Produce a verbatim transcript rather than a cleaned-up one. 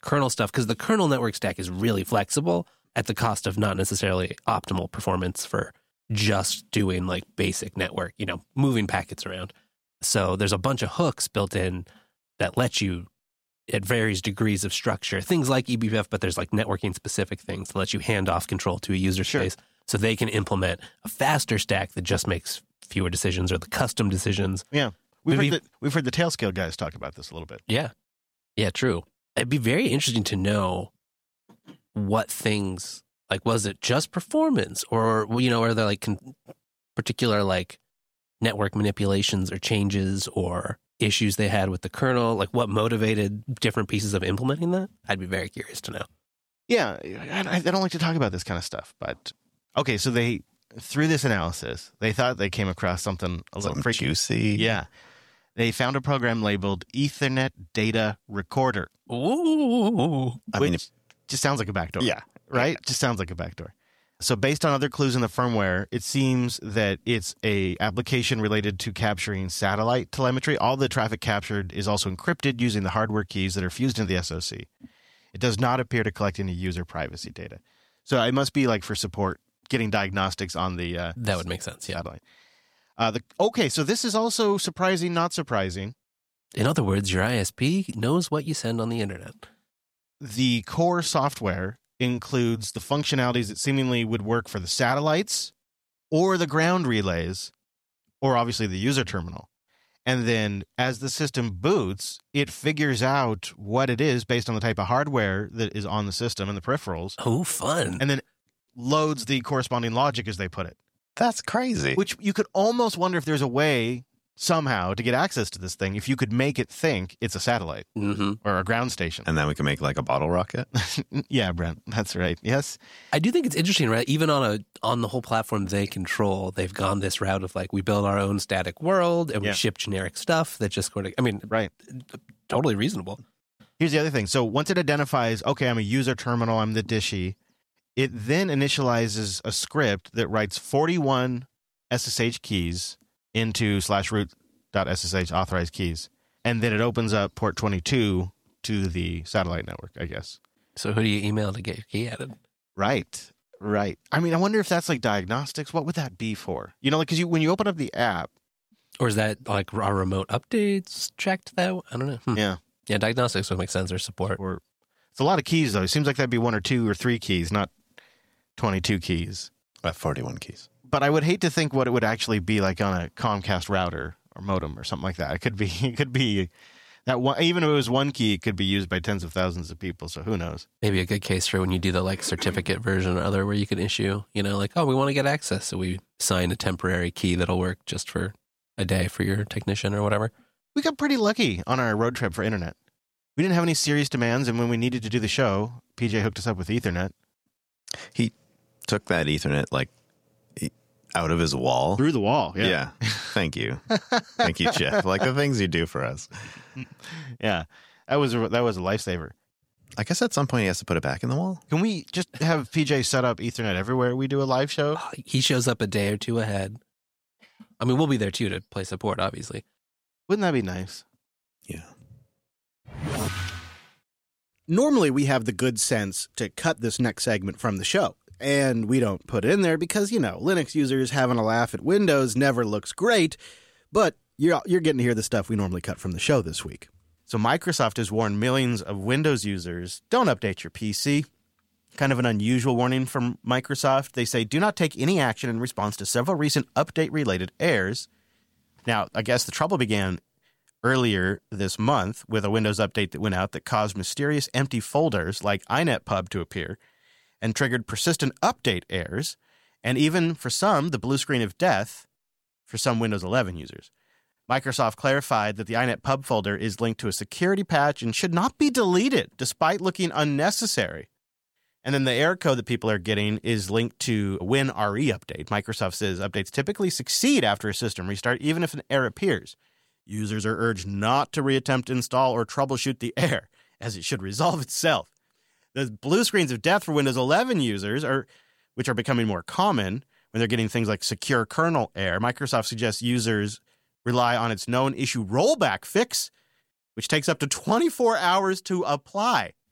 kernel stuff, because the kernel network stack is really flexible at the cost of not necessarily optimal performance for just doing like basic network, you know, moving packets around. So there's a bunch of hooks built in that let you, at various degrees of structure, things like E B P F, but there's like networking specific things that let you hand off control to a user Sure. space so they can implement a faster stack that just makes fewer decisions or the custom decisions. Yeah. We've Maybe- heard, the, we've heard the Tailscale guys talk about this a little bit. Yeah. Yeah, true. It'd be very interesting to know what things, like, was it just performance or, you know, are there like con- particular like network manipulations or changes or issues they had with the kernel? Like what motivated different pieces of implementing that? I'd be very curious to know. Yeah, I, I don't like to talk about this kind of stuff, but okay, so they, through this analysis, they thought they came across something a little Something freaky. juicy. Yeah. They found a program labeled Ethernet Data Recorder, Ooh. I which mean, just sounds like a backdoor. yeah. Right? Just sounds like a backdoor. So based on other clues in the firmware, it seems that it's a application related to capturing satellite telemetry. All the traffic captured is also encrypted using the hardware keys that are fused into the S O C. It does not appear to collect any user privacy data. So it must be like for support, getting diagnostics on the uh, That would make sense, yeah. satellite. Uh, the, okay, so this is also surprising, not surprising. In other words, your I S P knows what you send on the internet. The core software includes the functionalities that seemingly would work for the satellites or the ground relays, or obviously the user terminal. And then as the system boots, it figures out what it is based on the type of hardware that is on the system and the peripherals, Oh, fun. and then loads the corresponding logic, as they put it. That's crazy. Which you could almost wonder if there's a way somehow to get access to this thing if you could make it think it's a satellite Mm-hmm. or a ground station. And then we can make like a bottle rocket. Yeah, Brent, that's right. Yes. I do think it's interesting, right? Even on a on the whole platform they control, they've gone this route of like we build our own static world and Yeah. we ship generic stuff that just sort of, I mean, Right. totally reasonable. Here's the other thing. So once it identifies, okay, I'm a user terminal, I'm the dishy, it then initializes a script that writes forty-one S S H keys into slash root.ssh authorized keys. And then it opens up port twenty-two to the satellite network, I guess. So who do you email to get your key added? Right. Right. I mean, I wonder if that's like diagnostics. What would that be for? You know, like, because you, when you open up the app, Or is that like our remote updates checked that? I don't know. Hmm. yeah, Yeah, diagnostics would make sense or support. or it's a lot of keys, though. It seems like that'd be one or two or three keys, not twenty-two keys. I have forty-one keys. But I would hate to think what it would actually be like on a Comcast router or modem or something like that. It could be, it could be that one, even if it was one key, it could be used by tens of thousands of people. So who knows? Maybe a good case for when you do the like certificate version or other where you can issue, you know, like, oh, we want to get access. So we sign a temporary key that'll work just for a day for your technician or whatever. We got pretty lucky on our road trip for internet. We didn't have any serious demands. And when we needed to do the show, P J hooked us up with Ethernet. He took that Ethernet like he- out of his wall. Through the wall. Yeah. Thank you. Thank you, Jeff. Like the things you do for us. Yeah. That was a, that was a lifesaver. I guess at some point he has to put it back in the wall. Can we just have P J set up Ethernet everywhere we do a live show? Oh, he shows up a day or two ahead. I mean, we'll be there too to play support, obviously. Wouldn't that be nice? Yeah. Normally, we have the good sense to cut this next segment from the show, and we don't put it in there because, you know, Linux users having a laugh at Windows never looks great, but you're, you're getting to hear the stuff we normally cut from the show this week. So Microsoft has warned millions of Windows users, don't update your P C. Kind of an unusual warning from Microsoft. They say, do not take any action in response to several recent update-related errors. Now, I guess the trouble began earlier this month with a Windows update that went out that caused mysterious empty folders like inetpub to appear and triggered persistent update errors, and even, for some, the blue screen of death for some Windows eleven users. Microsoft clarified that the inetpub folder is linked to a security patch and should not be deleted, despite looking unnecessary. And then the error code that people are getting is linked to a WinRE update. Microsoft says updates typically succeed after a system restart, even if an error appears. Users are urged not to reattempt install or troubleshoot the error, as it should resolve itself. The blue screens of death for Windows eleven users, are, which are becoming more common when they're getting things like secure kernel error, Microsoft suggests users rely on its known issue rollback fix, which takes up to twenty-four hours to apply.